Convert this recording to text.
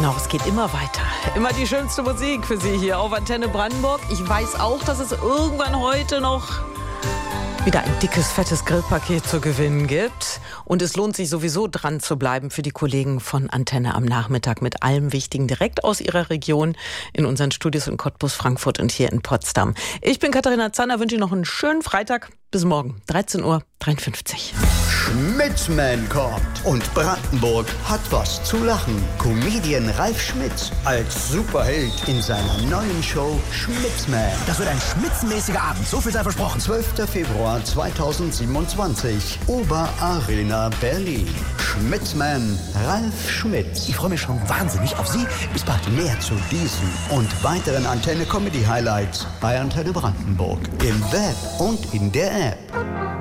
Genau, es geht immer weiter. Immer die schönste Musik für Sie hier auf Antenne Brandenburg. Ich weiß auch, dass es irgendwann heute noch wieder ein dickes, fettes Grillpaket zu gewinnen gibt. Und es lohnt sich sowieso dran zu bleiben für die Kollegen von Antenne am Nachmittag mit allem Wichtigen direkt aus ihrer Region in unseren Studios in Cottbus, Frankfurt und hier in Potsdam. Ich bin Katharina Zanner, wünsche Ihnen noch einen schönen Freitag. Bis morgen, 13:53 Uhr. Schmitzman kommt und Brandenburg hat was zu lachen. Comedian Ralf Schmitz als Superheld in seiner neuen Show Schmitzman. Das wird ein schmitzenmäßiger Abend, so viel sei versprochen. 12. Februar 2027, Oberarena Berlin. Schmitzman Ralf Schmitz. Ich freue mich schon wahnsinnig auf Sie. Bis bald. Mehr zu diesen und weiteren Antenne Comedy Highlights bei Antenne Brandenburg im Web und in der App.